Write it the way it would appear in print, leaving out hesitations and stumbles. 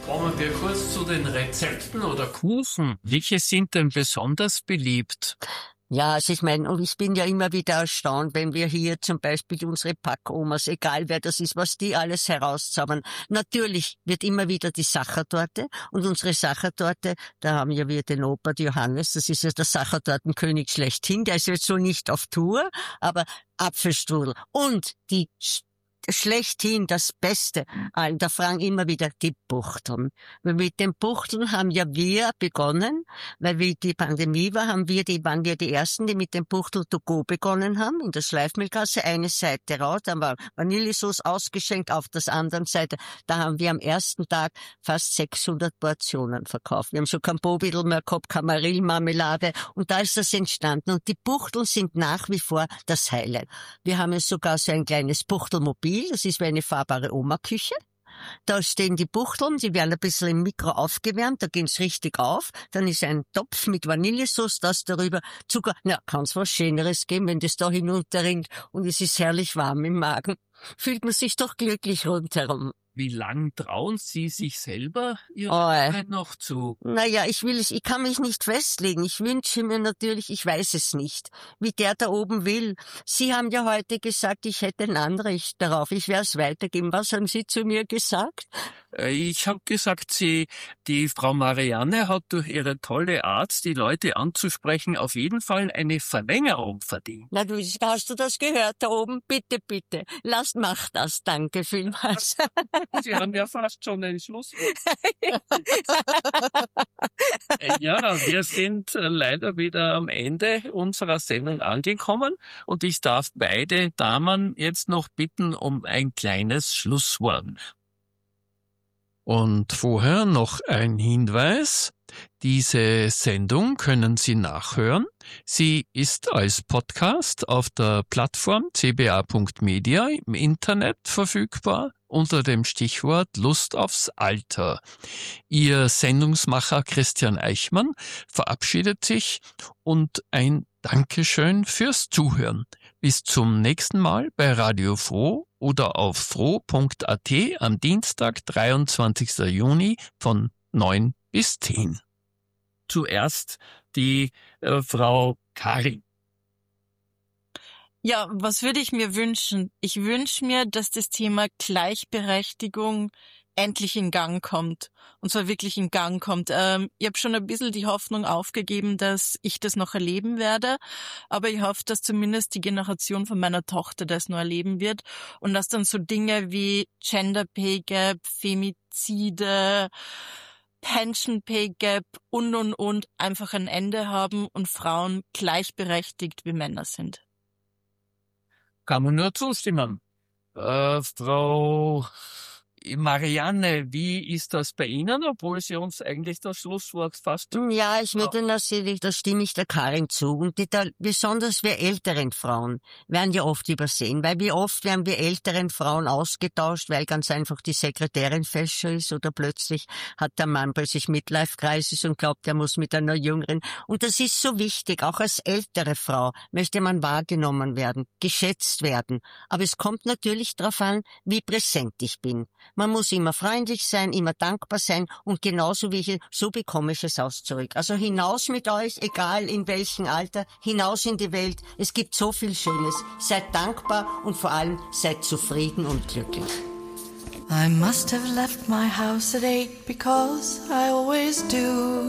Kommen wir kurz zu den Rezepten oder Kuchen. Welche sind denn besonders beliebt? Ja, also ich meine, und ich bin ja immer wieder erstaunt, wenn wir hier zum Beispiel unsere Packomas, egal wer das ist, was die alles herauszaubern. Natürlich wird immer wieder die Sachertorte, und unsere Sachertorte, da haben ja wir den Opa Johannes, das ist ja der Sachertortenkönig schlechthin, der ist jetzt so nicht auf Tour, aber Apfelstrudel und die schlechthin das Beste. Da fragen immer wieder die Buchteln. Weil mit den Buchteln haben ja wir begonnen, weil wie die Pandemie war, waren wir die Ersten, die mit dem Buchtel to go begonnen haben, in der Schleifmühlgasse, eine Seite raus, dann war Vanillesauce ausgeschenkt, auf der anderen Seite, da haben wir am ersten Tag fast 600 Portionen verkauft. Wir haben schon kein Bobidl mehr gehabt, Kamarillmarmelade, und da ist das entstanden. Und die Buchteln sind nach wie vor das Highlight. Wir haben jetzt sogar so ein kleines Buchtelmobil. Das ist wie eine fahrbare Oma-Küche. Da stehen die Buchteln, die werden ein bisschen im Mikro aufgewärmt, da gehen's richtig auf. Dann ist ein Topf mit Vanillesauce, das darüber, Zucker. Na, kann's was Schöneres geben, wenn das da hinunterrinnt und es ist herrlich warm im Magen. Fühlt man sich doch glücklich rundherum. Wie lang trauen Sie sich selber Ihre Arbeit noch zu? Naja, ich kann mich nicht festlegen. Ich wünsche mir natürlich, ich weiß es nicht, wie der da oben will. Sie haben ja heute gesagt, ich hätte ein Anrecht darauf. Ich werde es weitergeben. Was haben Sie zu mir gesagt? Ich habe gesagt, die Frau Marianne hat durch ihre tolle Art, die Leute anzusprechen, auf jeden Fall eine Verlängerung verdient. Na du, hast du das gehört da oben? Bitte, bitte. Mach das. Danke vielmals. Sie haben ja fast schon ein Schlusswort. Ja, wir sind leider wieder am Ende unserer Sendung angekommen und ich darf beide Damen jetzt noch bitten um ein kleines Schlusswort. Und vorher noch ein Hinweis. Diese Sendung können Sie nachhören. Sie ist als Podcast auf der Plattform cba.media im Internet verfügbar unter dem Stichwort Lust aufs Alter. Ihr Sendungsmacher Christian Eichmann verabschiedet sich und ein Dankeschön fürs Zuhören. Bis zum nächsten Mal bei Radio Froh oder auf froh.at am Dienstag, 23. Juni von 9 bis 10. Zuerst die Frau Karin. Ja, was würde ich mir wünschen? Ich wünsche mir, dass das Thema Gleichberechtigung endlich in Gang kommt. Und zwar wirklich in Gang kommt. Ich habe schon ein bisschen die Hoffnung aufgegeben, dass ich das noch erleben werde. Aber ich hoffe, dass zumindest die Generation von meiner Tochter das noch erleben wird. Und dass dann so Dinge wie Gender Pay Gap, Femizide, Pension Pay Gap und einfach ein Ende haben und Frauen gleichberechtigt wie Männer sind. Kann man nur zustimmen. Frau Marianne, wie ist das bei Ihnen, obwohl Sie uns eigentlich das Schlusswort fast... Ja, ich würde natürlich, da stimme ich der Karin zu. Und besonders wir älteren Frauen werden ja oft übersehen, weil wie oft werden wir älteren Frauen ausgetauscht, weil ganz einfach die Sekretärin fescher ist oder plötzlich hat der Mann plötzlich Midlife-Crisis und glaubt, er muss mit einer jüngeren. Und das ist so wichtig, auch als ältere Frau möchte man wahrgenommen werden, geschätzt werden. Aber es kommt natürlich darauf an, wie präsent ich bin. Man muss immer freundlich sein, immer dankbar sein und genauso so bekomme ich es aus zurück. Also hinaus mit euch, egal in welchem Alter, hinaus in die Welt. Es gibt so viel Schönes. Seid dankbar und vor allem seid zufrieden und glücklich. I must have left my house at 8 because I always do.